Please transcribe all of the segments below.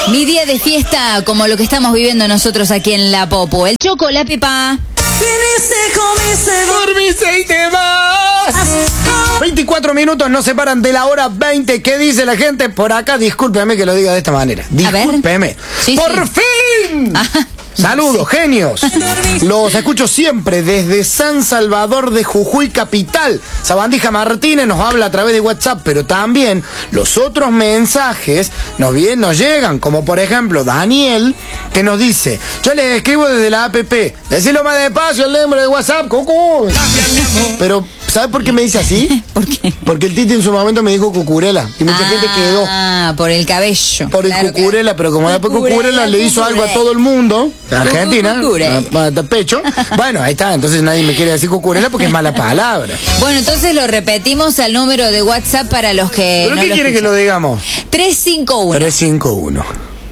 Mi día de fiesta, como lo que estamos viviendo nosotros aquí en La Popu. El Choco, la Pepa. Dormiste y te vas. 24 minutos nos separan de la hora 20. ¿Qué dice la gente por acá? Discúlpeme que lo diga de esta manera. Discúlpeme. Sí, ¡Por sí. fin! Saludos, genios. Los escucho siempre desde San Salvador de Jujuy capital. Sabandija Martínez nos habla a través de WhatsApp, pero también los otros mensajes nos llegan, como por ejemplo Daniel, que nos dice: yo les escribo desde la APP, decilo más despacio el número de WhatsApp, cucú. Pero, ¿sabes por qué me dice así? ¿Por qué? Porque el Titi en su momento me dijo cucurela y mucha gente quedó. Ah, por el cabello. Por el cucurela, pero como después cucurela le hizo algo a todo el mundo, Argentina, a pecho. Bueno, ahí está, entonces nadie me quiere decir cucurela porque es mala palabra. Bueno, entonces lo repetimos al número de WhatsApp para los que ¿Pero no qué lo quiere escuchan. que lo digamos? 351 351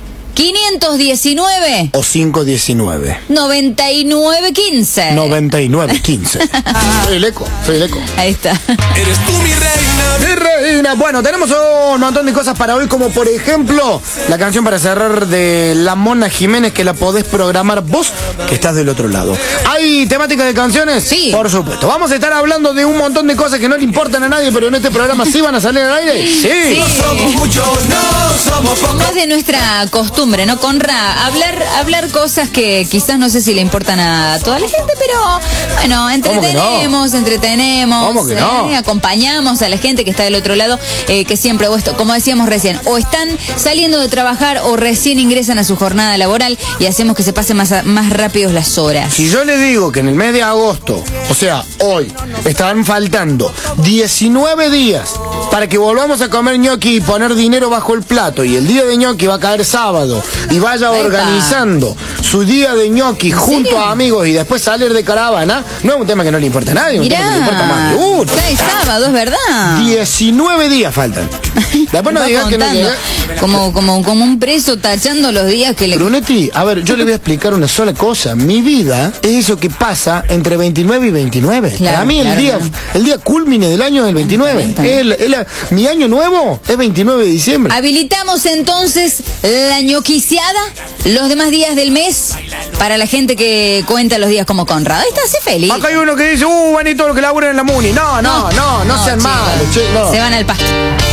519 o 519 9915. 9915. Soy el eco. Ahí está. Eres tú mi reina. Mi reina. Bueno, tenemos un montón de cosas para hoy, como por ejemplo la canción para cerrar de La Mona Jiménez, que la podés programar vos, que estás del otro lado. ¿Hay temática de canciones? Sí. Por supuesto. Vamos a estar hablando de un montón de cosas que no le importan a nadie, pero en este programa sí van a salir al aire. Sí. Somos muchos, no somos pocos. No es de nuestra costumbre, ¿no, Conra? Hablar cosas que quizás no sé si le importan a toda la gente, pero bueno, entretenemos. ¿Cómo que no? Acompañamos a la gente que está del otro lado, que siempre, como decíamos recién, o están saliendo de trabajar o recién ingresan a su jornada laboral y hacemos que se pasen más rápidos las horas. Si yo le digo que en el mes de agosto, o sea, hoy, están faltando 19 días para que volvamos a comer ñoqui y poner dinero bajo el plato, y el día de ñoqui va a caer sábado, y vaya organizando su día de ñoqui junto a amigos y después salir de caravana, no es un tema que no le importa a nadie, es un tema que le importa más de uno. Ya es sábado, es verdad. 19 días faltan. Después no Va digan que no contando, llega. como un preso tachando los días que le... Brunetti, a ver, yo le voy a explicar una sola cosa. Mi vida es eso que pasa entre 29 y 29. Claro, Para mí el día culmine del año es el 29. Mi año nuevo es 29 de diciembre. Habilitamos entonces la ñoquiciada los demás días del mes para la gente que cuenta los días como Conrado. Ahí está, sé feliz. Acá hay uno que dice, van y todos los que laburan en la Muni. No sean chicos, malos, che, no. Se van al pasto.